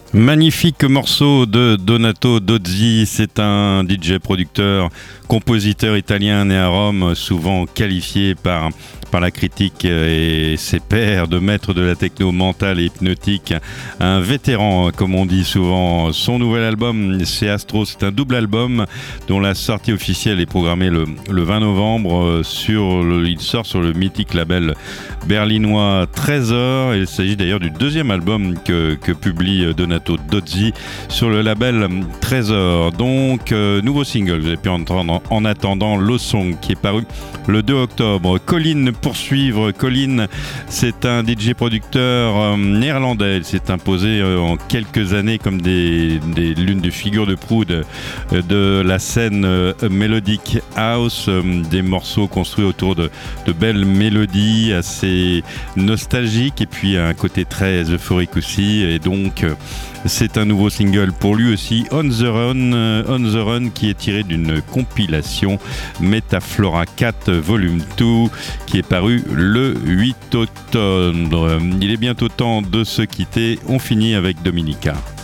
Magnifique morceau de Donato Dozzi, c'est un DJ producteur, compositeur italien né à Rome, souvent qualifié par la critique et ses pairs de maître de la techno mentale et hypnotique, un vétéran comme on dit souvent. Son nouvel album c'est Astro, c'est un double album dont la sortie officielle est programmée le 20 novembre. Il sort sur le mythique label berlinois Trésor. Il s'agit d'ailleurs du deuxième album que publie Donato Dozzi sur le label Trésor. Donc nouveau single, vous avez pu entendre en attendant Low Song qui est paru le 2 octobre. Colin poursuivre. Colin, c'est un DJ producteur néerlandais. Il s'est imposé en quelques années comme l'une des figures de proue de la scène mélodique house, des morceaux construits autour de belles mélodies assez nostalgiques et puis un côté très euphorique aussi. Et donc c'est un nouveau single pour lui aussi, On the Run, qui est tiré d'une compilation Metaflora 4 Volume 2 qui est paru le 8 octobre. Il est bientôt temps de se quitter. On finit avec Dominica.